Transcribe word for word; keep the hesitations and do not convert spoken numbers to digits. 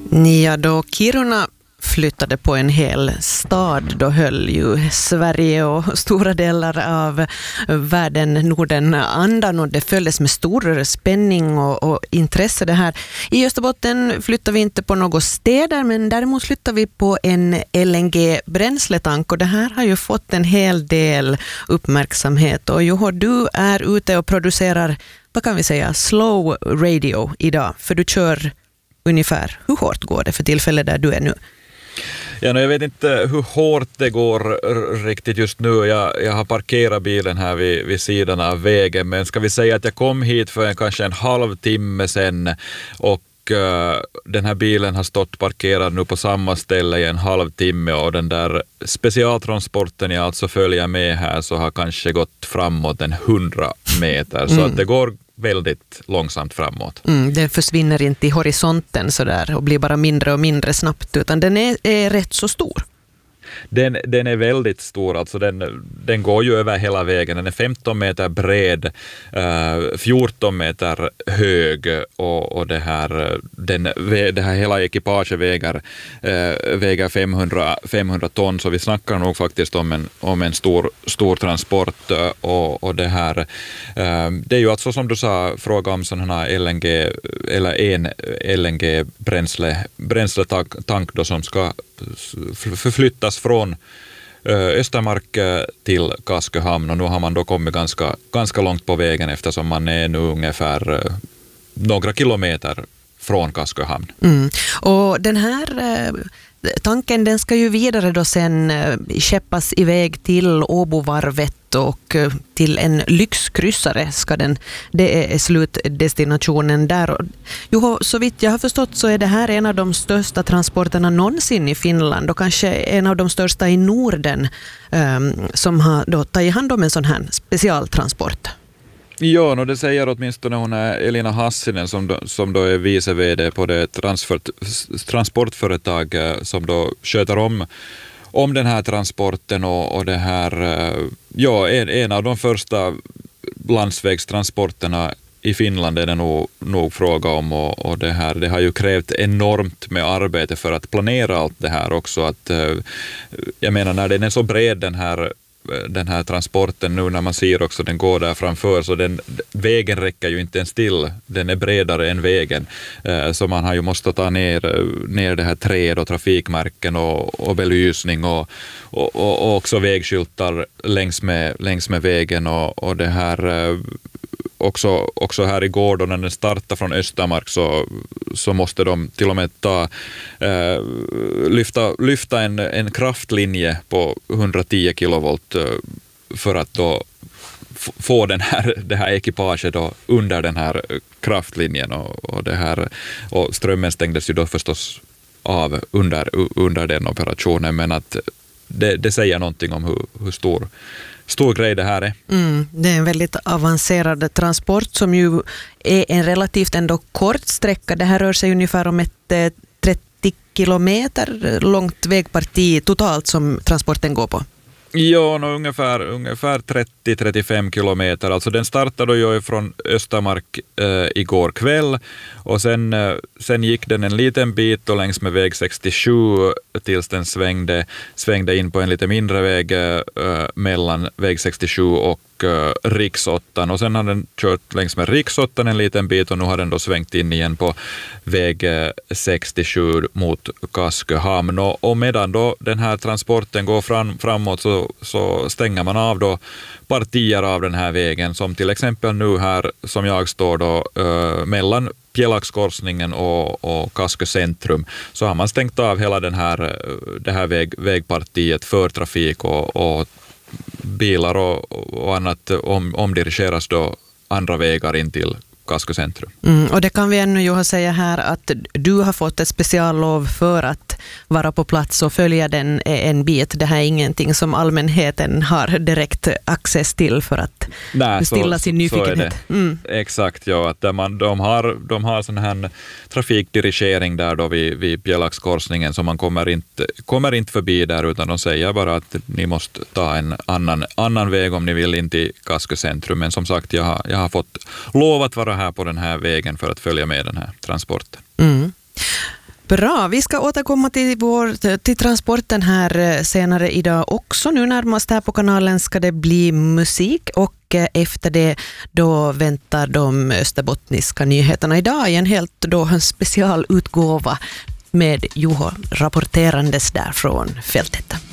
Ja, då Kiruna flyttade på en hel stad, då höll ju Sverige och stora delar av världen, Norden, andan, och det följdes med stor spänning och, och intresse det här. I Österbotten flyttar vi inte på några städer, men däremot flyttar vi på en L N G-bränsletank, och det här har ju fått en hel del uppmärksamhet. Och Juho, du är ute och producerar, vad kan vi säga, slow radio idag, för du kör ungefär, hur hårt går det för tillfället där du är nu? Ja, no, jag vet inte hur hårt det går riktigt just nu. Jag, jag har parkerat bilen här vid, vid sidan av vägen, men ska vi säga att jag kom hit för en, kanske en halvtimme sedan, och uh, den här bilen har stått parkerad nu på samma ställe i en halvtimme, och den där specialtransporten jag alltså följer med här så har kanske gått framåt en hundra meter, mm. så att det går väldigt långsamt framåt. Mm, den försvinner inte i horisonten så där och blir bara mindre och mindre snabbt, utan den är, är rätt så stor. Den, den är väldigt stor, alltså den, den går ju över hela vägen. Den är femton meter bred, uh, fjorton meter hög, och, och det, här, den, det här hela ekipaget väger, uh, väger femhundra, femhundra ton, så vi snackar nog faktiskt om en, om en stor, stor transport. Uh, och, och det här, uh, det är ju alltså som du sa, fråga om sådana här L N G, eller en L N G-bränsle, bränsletank då, som ska förflyttas från Östermark till Kasköhamn, och nu har man då kommit ganska, ganska långt på vägen, eftersom man är nu ungefär några kilometer från Kasköhamn. Mm. Och den här tanken, den ska ju vidare då sen skeppas iväg till Åbovarvet och till en lyxkryssare ska den, det är slutdestinationen där. Jo, så vitt jag har förstått så är det här en av de största transporterna någonsin i Finland, och kanske en av de största i Norden, um, som har då tagit hand om en sån här specialtransport. Ja, no, det säger åtminstone hon är Elina Hassinen, som då, som då är vice vd på det transfer, transportföretag som då sköter om, om den här transporten, och, och det här, ja, en, en av de första landsvägstransporterna i Finland är det nog, nog fråga om, och, och det här, det har ju krävt enormt med arbete för att planera allt det här också. Att, jag menar, när den är så bred den här den här transporten nu, när man ser också den går där framför, så den, vägen räcker ju inte ens till, den är bredare än vägen, så man har ju måste ta ner, ner det här träd och trafikmärken och, och belysning och, och, och också vägskyltar längs med, längs med vägen, och, och det här också, också här igår då när den startar från Östermark, så, så måste de till och med ta, eh, lyfta, lyfta en, en kraftlinje på hundratio kilovolt eh, för att då f- få den här, det här ekipaget då under den här kraftlinjen, och, och, det här, och strömmen stängdes ju då förstås av under, under den operationen, men att det, det säger någonting om hur, hur stor Stor grej det här är. Mm, det är en väldigt avancerad transport som ju är en relativt ändå kort sträcka. Det här rör sig ungefär om ett eh, trettio kilometer långt vägparti totalt som transporten går på. Ja, no, ungefär, ungefär trettio till trettiofem kilometer. Alltså den startade ju från Östermark eh, igår kväll, och sen, eh, sen gick den en liten bit och längs med väg sextiosju tills den svängde, svängde in på en lite mindre väg eh, mellan väg sextiosju och eh, riksåttan, och sen har den kört längs med riksåttan en liten bit, och nu har den då svängt in igen på väg eh, sextiosju mot Kasköhamn, och, och medan då den här transporten går fram, framåt så, så stänger man av då partier av den här vägen, som till exempel nu här som jag står då uh, mellan Pjelaxkorsningen och, och Kaskö centrum, så har man stängt av hela den här, det här väg, vägpartiet för trafik, och, och bilar och, och annat om, omdirigeras då andra vägar in till Kaskö centrum. Mm, och det kan vi ännu ju säga här att du har fått ett speciallov för att vara på plats och följa den en bit. Det här är ingenting som allmänheten har direkt access till för att Nej, bestilla så, sin nyfikenhet. Mm. Exakt, ja. Att man, de har, de har sån här trafikdirigering där då vid, vid Pjelaxkorsningen, så man kommer inte, kommer inte förbi där, utan de säger bara att ni måste ta en annan, annan väg om ni vill in till Kaskö centrum. Men som sagt, jag har, jag har fått lov att vara här på den här vägen för att följa med den här transporten. Mm. Bra, vi ska återkomma till, vår, till transporten här senare idag också. Nu närmast här på kanalen ska det bli musik och efter det då väntar de österbottniska nyheterna idag i en helt då en specialutgåva med Juho rapporterandes där från fältet.